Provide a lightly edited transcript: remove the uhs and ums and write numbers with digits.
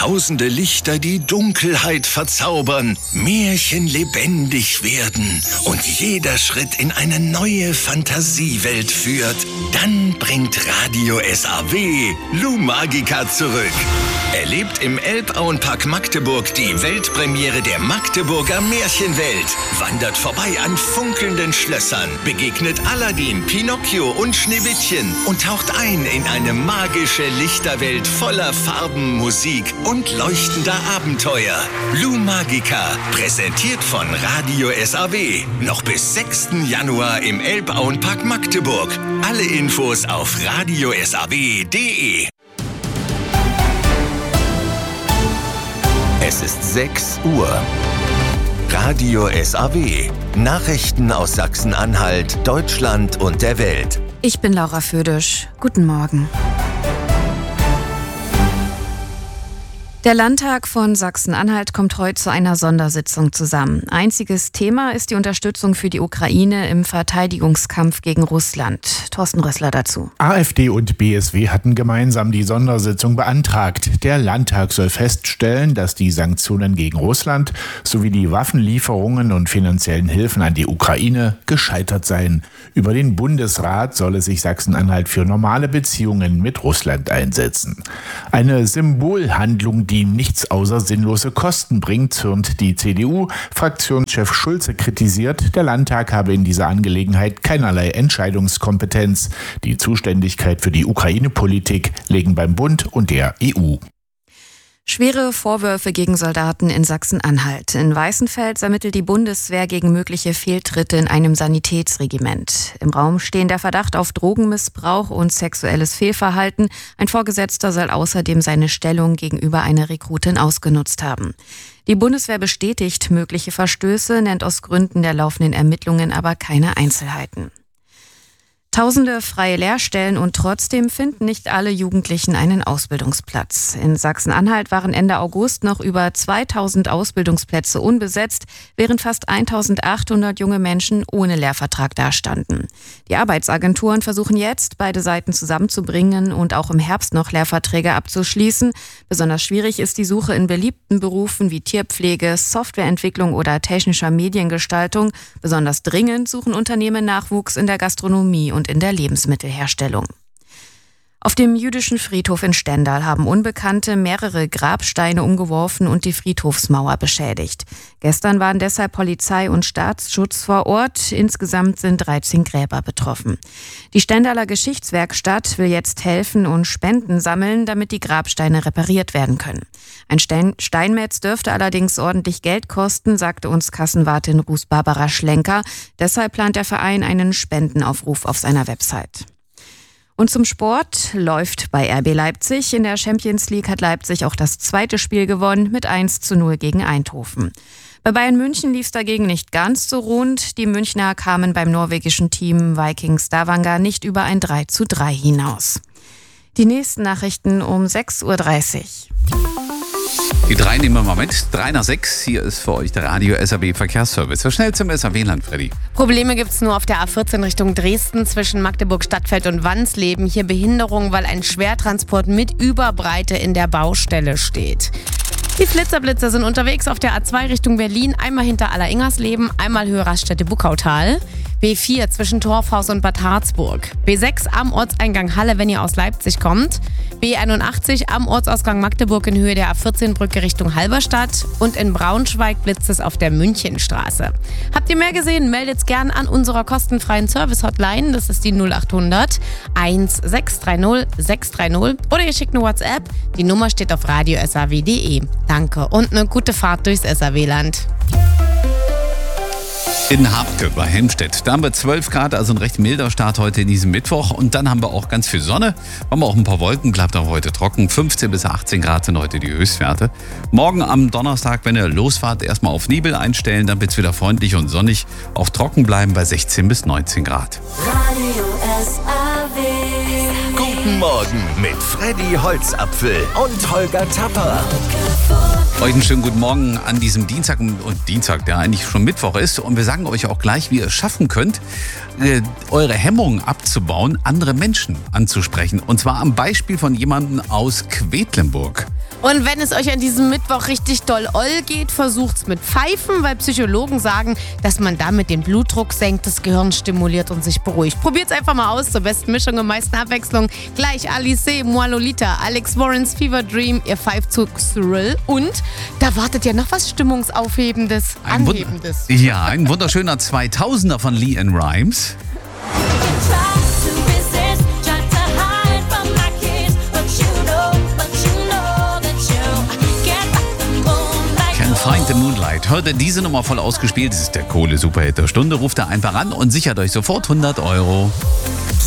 Tausende Lichter, die Dunkelheit verzaubern, Märchen lebendig werden und jeder Schritt in eine neue Fantasiewelt führt, dann bringt Radio SAW Lou Magica zurück. Erlebt im Elbauenpark Magdeburg die Weltpremiere der Magdeburger Märchenwelt. Wandert vorbei an funkelnden Schlössern, begegnet Aladdin, Pinocchio und Schneewittchen und taucht ein in eine magische Lichterwelt voller Farben, Musik und leuchtender Abenteuer. Lou Magica, präsentiert von Radio SAW. Noch bis 6. Januar im Elbauenpark Magdeburg. Alle Infos auf radiosaw.de. Es ist 6 Uhr. Radio SAW. Nachrichten aus Sachsen-Anhalt, Deutschland und der Welt. Ich bin Laura Födisch. Guten Morgen. Der Landtag von Sachsen-Anhalt kommt heute zu einer Sondersitzung zusammen. Einziges Thema ist die Unterstützung für die Ukraine im Verteidigungskampf gegen Russland. Thorsten Rössler dazu. AfD und BSW hatten gemeinsam die Sondersitzung beantragt. Der Landtag soll feststellen, dass die Sanktionen gegen Russland sowie die Waffenlieferungen und finanziellen Hilfen an die Ukraine gescheitert seien. Über den Bundesrat solle sich Sachsen-Anhalt für normale Beziehungen mit Russland einsetzen. Eine Symbolhandlung, die nichts außer sinnlose Kosten bringt, zürnt die CDU. Fraktionschef Schulze kritisiert, der Landtag habe in dieser Angelegenheit keinerlei Entscheidungskompetenz. Die Zuständigkeit für die Ukraine-Politik liegen beim Bund und der EU. Schwere Vorwürfe gegen Soldaten in Sachsen-Anhalt. In Weißenfels ermittelt die Bundeswehr gegen mögliche Fehltritte in einem Sanitätsregiment. Im Raum stehen der Verdacht auf Drogenmissbrauch und sexuelles Fehlverhalten. Ein Vorgesetzter soll außerdem seine Stellung gegenüber einer Rekrutin ausgenutzt haben. Die Bundeswehr bestätigt mögliche Verstöße, nennt aus Gründen der laufenden Ermittlungen aber keine Einzelheiten. Tausende freie Lehrstellen und trotzdem finden nicht alle Jugendlichen einen Ausbildungsplatz. In Sachsen-Anhalt waren Ende August noch über 2000 Ausbildungsplätze unbesetzt, während fast 1800 junge Menschen ohne Lehrvertrag dastanden. Die Arbeitsagenturen versuchen jetzt, beide Seiten zusammenzubringen und auch im Herbst noch Lehrverträge abzuschließen. Besonders schwierig ist die Suche in beliebten Berufen wie Tierpflege, Softwareentwicklung oder technischer Mediengestaltung. Besonders dringend suchen Unternehmen Nachwuchs in der Gastronomie und in der Lebensmittelherstellung. Auf dem jüdischen Friedhof in Stendal haben Unbekannte mehrere Grabsteine umgeworfen und die Friedhofsmauer beschädigt. Gestern waren deshalb Polizei und Staatsschutz vor Ort. Insgesamt sind 13 Gräber betroffen. Die Stendaler Geschichtswerkstatt will jetzt helfen und Spenden sammeln, damit die Grabsteine repariert werden können. Ein Steinmetz dürfte allerdings ordentlich Geld kosten, sagte uns Kassenwartin Ruth Barbara Schlenker. Deshalb plant der Verein einen Spendenaufruf auf seiner Website. Und zum Sport läuft bei RB Leipzig. In der Champions League hat Leipzig auch das zweite Spiel gewonnen mit 1:0 gegen Eindhoven. Bei Bayern München lief es dagegen nicht ganz so rund. Die Münchner kamen beim norwegischen Team Viking Stavanger nicht über ein 3:3 hinaus. Die nächsten Nachrichten um 6:30 Uhr. Die 3 nehmen wir mal mit. 3 nach 6. Hier ist für euch der Radio SAW Verkehrsservice. So schnell zum SAW-Land, Freddy. Probleme gibt's nur auf der A14 Richtung Dresden zwischen Magdeburg Stadtfeld und Wansleben. Hier Behinderung, weil ein Schwertransport mit Überbreite in der Baustelle steht. Die Flitzerblitzer sind unterwegs auf der A2 Richtung Berlin. Einmal hinter Alleringhersleben, einmal Höhe Raststätte Buckautal. B4 zwischen Torfhaus und Bad Harzburg. B6 am Ortseingang Halle, wenn ihr aus Leipzig kommt. B81 am Ortsausgang Magdeburg in Höhe der A14-Brücke Richtung Halberstadt. Und in Braunschweig blitzt es auf der Münchenstraße. Habt ihr mehr gesehen? Meldet's gern an unserer kostenfreien Service-Hotline. Das ist die 0800 1630 630. Oder ihr schickt eine WhatsApp. Die Nummer steht auf radiosaw.de. Danke und eine gute Fahrt durchs SAW-Land. In Habke bei Helmstedt. Da haben wir 12 Grad, also ein recht milder Start heute in diesem Mittwoch. Und dann haben wir auch ganz viel Sonne. Haben wir auch ein paar Wolken, bleibt auch heute trocken. 15 bis 18 Grad sind heute die Höchstwerte. Morgen am Donnerstag, wenn ihr losfahrt, erstmal auf Nebel einstellen, dann wird es wieder freundlich und sonnig. Auch trocken bleiben bei 16 bis 19 Grad. Radio SAW. Guten Morgen mit Freddy Holzapfel und Holger Tapper. Euch einen schönen guten Morgen an diesem Dienstag, der eigentlich schon Mittwoch ist. Und wir sagen euch auch gleich, wie ihr es schaffen könnt, eure Hemmungen abzubauen, andere Menschen anzusprechen. Und zwar am Beispiel von jemandem aus Quedlinburg. Und wenn es euch an diesem Mittwoch richtig doll geht, versucht's mit Pfeifen, weil Psychologen sagen, dass man damit den Blutdruck senkt, das Gehirn stimuliert und sich beruhigt. Probiert's einfach mal aus, zur besten Mischung und meisten Abwechslung. Gleich Alice, Moi Lolita, Alex Warrens Fever Dream, ihr Pfeifzug Thrill und da wartet ja noch was Stimmungsaufhebendes, Anhebendes. Ja, ein wunderschöner 2000er von LeAnn Rimes. Find the Moonlight. Heute diese Nummer voll ausgespielt. Das ist der Kohle-Superhit der Stunde. Ruft da einfach an und sichert euch sofort 100 €.